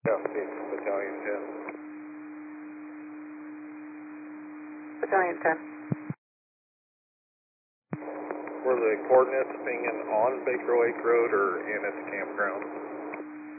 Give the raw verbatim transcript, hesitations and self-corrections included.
Southeast Battalion ten. Battalion ten. Were the coordinates being in on Baker Lake Road or in at the campground?